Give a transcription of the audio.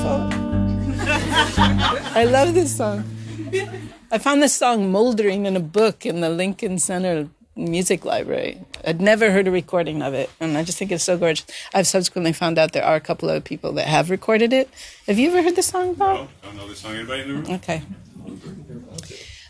beautiful. I love this song. I found this song moldering in a book in the Lincoln Center Music Library. I'd never heard a recording of it, and I just think it's so gorgeous. I've subsequently found out there are a couple of people that have recorded it. Have you ever heard the song, Bob? No, I don't know this song. Anybody in the room? Okay.